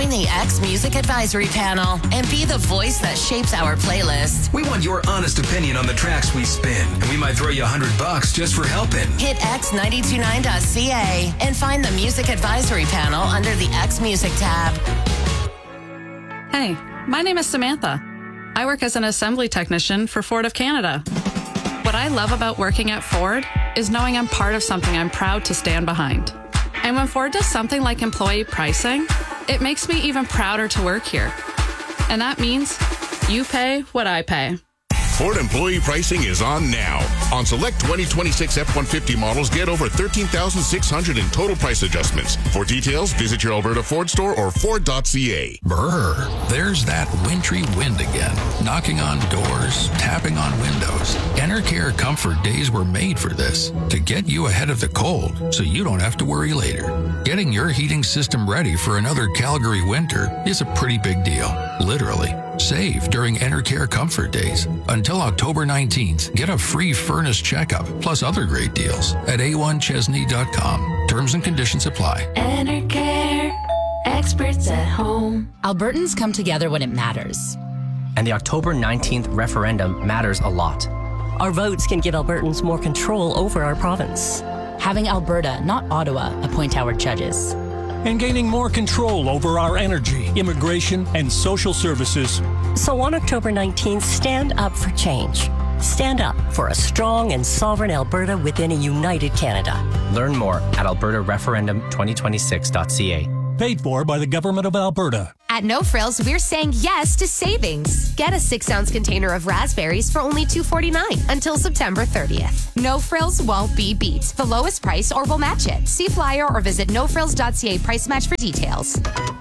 Join the X Music Advisory Panel and be the voice that shapes our playlist. We want your honest opinion on the tracks we spin, and we might throw you $100 just for helping. Hit x929.ca and find the Music Advisory Panel under the X Music tab. Hey, my name is Samantha. I work as an assembly technician for Ford of Canada. What I love about working at Ford is knowing I'm part of something I'm proud to stand behind. And when Ford does something like employee pricing, it makes me even prouder to work here. And that means you pay what I pay. Ford employee pricing is on now. On select 2026 F-150 models, get over $13,600 in total price adjustments. For details, visit your Alberta Ford store or Ford.ca. Brr, there's that wintry wind again. Knocking on doors, tapping on windows. Enercare Comfort Days were made for this, to get you ahead of the cold so you don't have to worry later. Getting your heating system ready for another Calgary winter is a pretty big deal, literally. Save during Enercare Comfort Days. Until October 19th, get a free furnace checkup plus other great deals at a1chesney.com. Terms and conditions apply. Enercare, experts at home. Albertans come together when it matters. And the October 19th referendum matters a lot. Our votes can give Albertans more control over our province. Having Alberta, not Ottawa, appoint our judges. And gaining more control over our energy, immigration, and social services. So on October 19th, stand up for change. Stand up for a strong and sovereign Alberta within a united Canada. Learn more at albertareferendum2026.ca. Paid for by the Government of Alberta. At No Frills, we're saying yes to savings. Get a 6-ounce container of raspberries for only $2.49 until September 30th. No Frills won't be beat. The lowest price or we'll match it. See flyer or visit nofrills.ca price match for details.